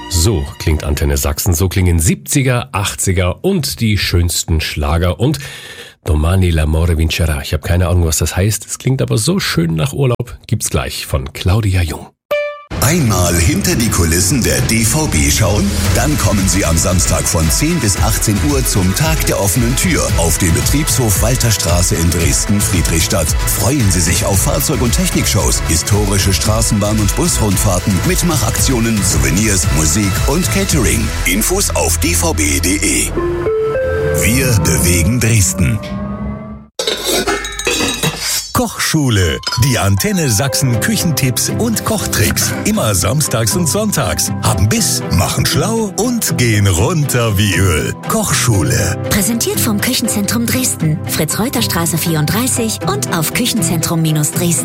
So klingt Antenne Sachsen, so klingen 70er, 80er und die schönsten Schlager und Domani l'amore vincerà. Ich habe keine Ahnung, was das heißt. Es klingt aber so schön nach Urlaub. Gibt's gleich von Claudia Jung. Einmal hinter die Kulissen der DVB schauen? Dann kommen Sie am Samstag von 10 bis 18 Uhr zum Tag der offenen Tür auf dem Betriebshof Walterstraße in Dresden-Friedrichstadt. Freuen Sie sich auf Fahrzeug- und Technikshows, historische Straßenbahn- und Busrundfahrten, Mitmachaktionen, Souvenirs, Musik und Catering. Infos auf dvb.de. Wir bewegen Dresden. Kochschule. Die Antenne Sachsen Küchentipps und Kochtricks. Immer samstags und sonntags. Haben Biss, machen schlau und gehen runter wie Öl. Kochschule. Präsentiert vom Küchenzentrum Dresden. Fritz-Reuter-Straße 34 und auf Küchenzentrum-Dresden.